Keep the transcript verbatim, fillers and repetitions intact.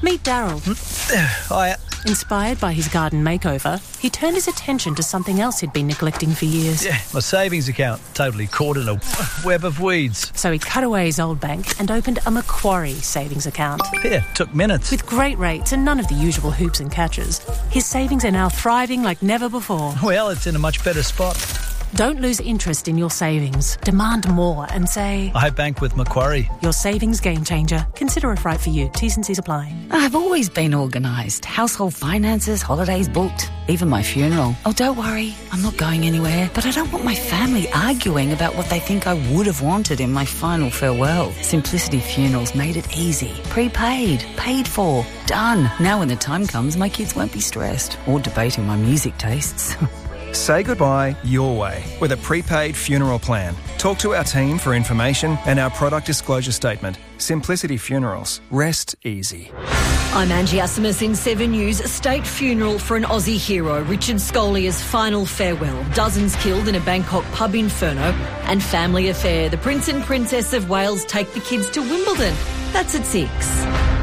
Meet Daryl. Hiya. Inspired by his garden makeover, he turned his attention to something else he'd been neglecting for years. Yeah, my savings account. Totally caught in a web of weeds. So he cut away his old bank and opened a Macquarie savings account. Yeah, took minutes. With great rates and none of the usual hoops and catches, his savings are now thriving like never before. Well, it's in a much better spot. Don't lose interest in your savings. Demand more and say, I bank with Macquarie. Your savings game changer. Consider if right for you. T's and C's apply. I've always been organised. Household finances, holidays booked, even my funeral. Oh, don't worry, I'm not going anywhere. But I don't want my family arguing about what they think I would have wanted in my final farewell. Simplicity Funerals made it easy. Prepaid, paid for, done. Now when the time comes, my kids won't be stressed or debating my music tastes. Say goodbye your way with a prepaid funeral plan. Talk to our team for information and our product disclosure statement. Simplicity Funerals. Rest easy. I'm Angie Asimus in Seven News. A state funeral for an Aussie hero, Richard Scolier's final farewell. Dozens killed in a Bangkok pub inferno. And family affair. The Prince and Princess of Wales take the kids to Wimbledon. That's at six.